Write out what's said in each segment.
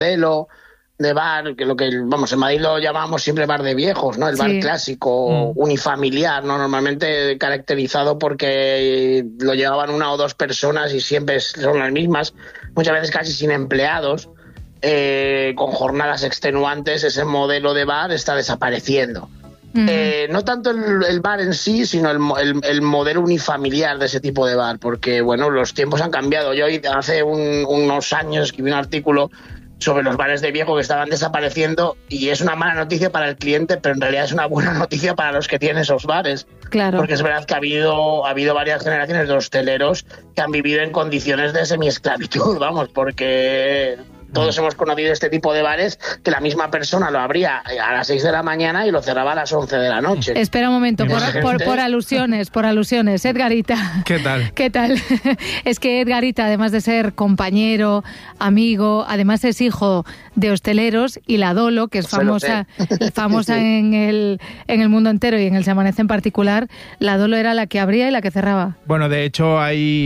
modelo de bar, que en Madrid lo llamamos siempre bar de viejos, ¿no? El bar clásico, unifamiliar, ¿no? Normalmente caracterizado porque lo llevaban una o dos personas y siempre son las mismas, muchas veces casi sin empleados, con jornadas extenuantes. Ese modelo de bar está desapareciendo. No tanto el bar en sí, sino el modelo unifamiliar de ese tipo de bar, porque, bueno, los tiempos han cambiado. Yo hace unos años escribí un artículo sobre los bares de viejo que estaban desapareciendo, y es una mala noticia para el cliente, pero en realidad es una buena noticia para los que tienen esos bares. Claro. Porque es verdad que ha habido varias generaciones de hosteleros que han vivido en condiciones de semiesclavitud, porque todos hemos conocido este tipo de bares que la misma persona lo abría a las 6 de la mañana y lo cerraba a las 11 de la noche. Espera un momento, por alusiones. Edgarita. ¿Qué tal? Es que Edgarita, además de ser compañero, amigo, además es hijo de hosteleros, y la Dolo, que es famosa en el mundo entero y en el Samanez en particular, la Dolo era la que abría y la que cerraba. Bueno, de hecho,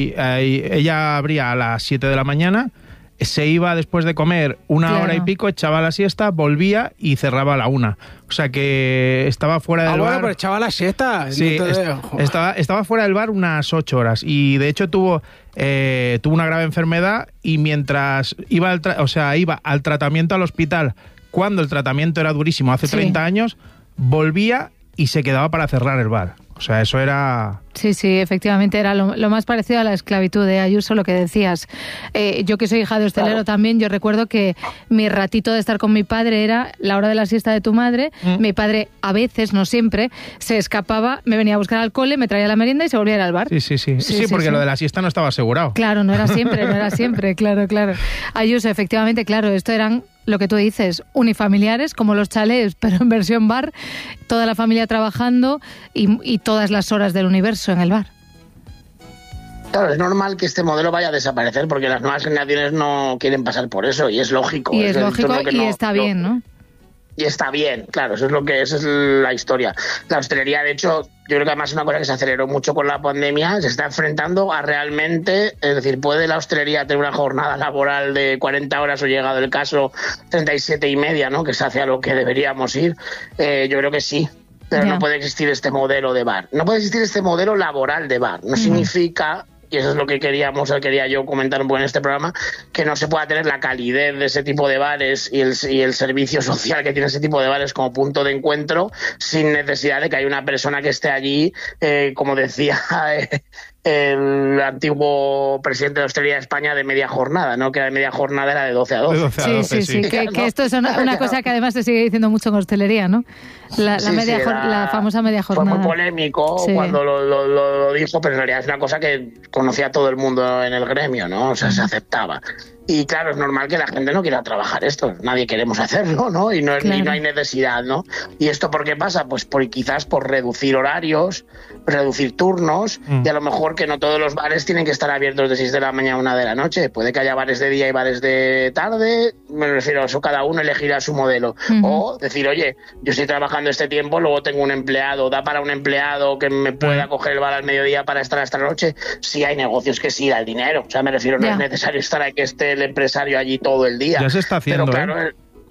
ella abría a las 7 de la mañana, se iba después de comer una hora y pico, echaba la siesta, volvía y cerraba a la 1. O sea que estaba fuera del bar. Bueno, pero echaba la siesta. Sí, estaba fuera del bar unas 8 horas. Y de hecho tuvo una grave enfermedad, y mientras iba al tratamiento al hospital, cuando el tratamiento era durísimo, hace 30 años, volvía y se quedaba para cerrar el bar. O sea, eso era... Sí, efectivamente, era lo más parecido a la esclavitud de Ayuso, lo que decías. Yo, que soy hija de hostelero también, yo recuerdo que mi ratito de estar con mi padre era la hora de la siesta de tu madre. Mi padre, a veces, no siempre, se escapaba, me venía a buscar al cole, me traía la merienda y se volvía a ir al bar. Sí, porque lo de la siesta no estaba asegurado. Claro, no era siempre, claro. Ayuso, efectivamente, claro, esto eran... Lo que tú dices, unifamiliares, como los chalés, pero en versión bar, toda la familia trabajando y todas las horas del universo en el bar. Claro, es normal que este modelo vaya a desaparecer, porque las nuevas generaciones no quieren pasar por eso, y es lógico. Y es lógico y está bien, ¿no? Y está bien, claro, esa es la historia. La hostelería, de hecho, yo creo que además es una cosa que se aceleró mucho con la pandemia, se está enfrentando a realmente, es decir, ¿puede la hostelería tener una jornada laboral de 40 horas o, llegado el caso, 37 y media, ¿no?, que es hacia lo que deberíamos ir? Yo creo que sí, pero no puede existir este modelo de bar. No puede existir este modelo laboral de bar. No significa... Y eso es lo que quería yo comentar un poco en este programa, que no se pueda tener la calidez de ese tipo de bares y el servicio social que tiene ese tipo de bares como punto de encuentro, sin necesidad de que haya una persona que esté allí, como decía el antiguo presidente de Hostelería de España, de media jornada, ¿no? Que la media jornada era de 12 a 12. Sí. Que esto es una cosa que además se sigue diciendo mucho en hostelería, ¿no? La famosa media jornada. Fue muy polémico cuando lo dijo, pero en realidad es una cosa que conocía todo el mundo en el gremio, ¿no? O sea, se aceptaba. Y claro, es normal que la gente no quiera trabajar esto. Nadie queremos hacerlo, ¿no? Y no hay necesidad, ¿no? ¿Y esto por qué pasa? Pues quizás por reducir horarios, reducir turnos, y a lo mejor que no todos los bares tienen que estar abiertos de 6 de la mañana a 1 de la noche. Puede que haya bares de día y bares de tarde. Me refiero a eso, cada uno elegirá su modelo. O decir, oye, yo estoy trabajando este tiempo, luego tengo un empleado. ¿Da para un empleado que me pueda coger el bar al mediodía para estar hasta la noche? Sí, hay negocios que sí da el dinero. O sea, me refiero, no es necesario estar a que esté el empresario allí todo el día. Ya se está haciendo, pero claro,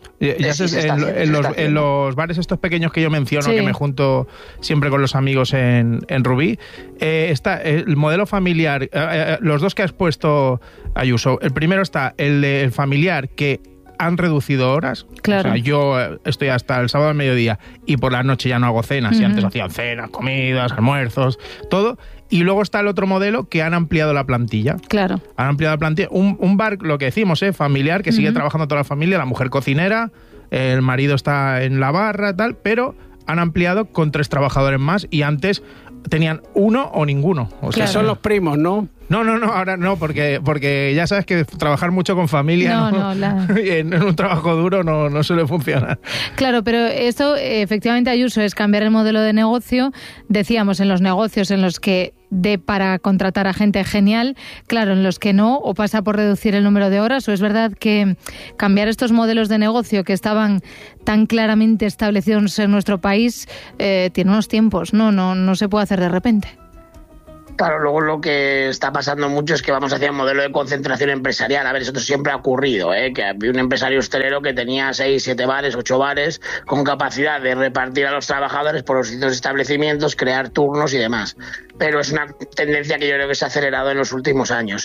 en los bares estos pequeños que yo menciono, que me junto siempre con los amigos en Rubí, está el modelo familiar, los dos que has puesto, Ayuso. El primero está el familiar, que han reducido horas. Claro. O sea, yo estoy hasta el sábado al mediodía y por la noche ya no hago cenas. Y antes hacían cenas, comidas, almuerzos, todo. Y luego está el otro modelo, que han ampliado la plantilla. Claro. Han ampliado la plantilla. Un bar, lo que decimos, familiar, que sigue trabajando toda la familia, la mujer cocinera, el marido está en la barra, tal, pero han ampliado con 3 trabajadores más, y antes tenían 1 o ninguno. O sea, que son los primos, ¿no? No, ahora no, porque ya sabes que trabajar mucho con familia en un trabajo duro no suele funcionar. Claro, pero esto efectivamente, Ayuso, es cambiar el modelo de negocio. Decíamos, en los negocios en los que para contratar a gente genial, claro, en los que no, o pasa por reducir el número de horas, o es verdad que cambiar estos modelos de negocio que estaban tan claramente establecidos en nuestro país tiene unos tiempos, no se puede hacer de repente. Claro, luego lo que está pasando mucho es que vamos hacia un modelo de concentración empresarial. A ver, eso siempre ha ocurrido, que había un empresario hostelero que tenía 6, 7 bares, 8 bares, con capacidad de repartir a los trabajadores por los distintos establecimientos, crear turnos y demás. Pero es una tendencia que yo creo que se ha acelerado en los últimos años.